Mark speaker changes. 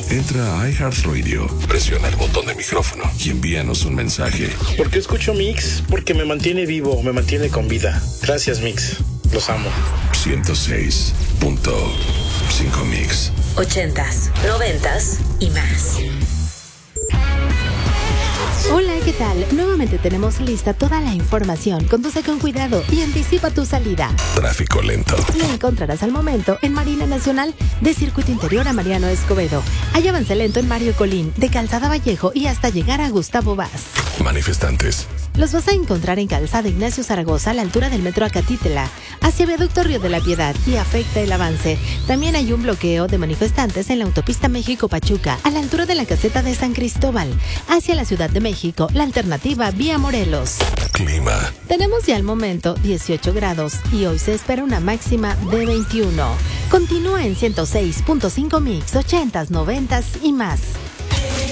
Speaker 1: Entra a iHeartRadio, presiona el botón de micrófono y envíanos un mensaje.
Speaker 2: ¿Por qué escucho Mix? Porque me mantiene vivo, me mantiene con vida. Gracias, Mix. Los amo.
Speaker 1: 106.5 Mix.
Speaker 3: 80s, 90s y más.
Speaker 4: Hola, ¿qué tal? Nuevamente tenemos lista toda la información. Conduce con cuidado y anticipa tu salida.
Speaker 1: Tráfico lento.
Speaker 4: Lo encontrarás al momento en Marina Nacional, de Circuito Interior a Mariano Escobedo. Hay avance lento en Mario Colín, de Calzada Vallejo y hasta llegar a Gustavo Vaz.
Speaker 1: Manifestantes.
Speaker 4: Los vas a encontrar en Calzada Ignacio Zaragoza, a la altura del metro Acatítela, hacia Viaducto Río de la Piedad, y afecta el avance. También hay un bloqueo de manifestantes en la autopista México-Pachuca, a la altura de la caseta de San Cristóbal, hacia la Ciudad de México, la alternativa vía Morelos.
Speaker 1: Clima.
Speaker 4: Tenemos ya al momento 18 grados y hoy se espera una máxima de 21. Continúa en 106.5 Mix, 80s, 90s y más.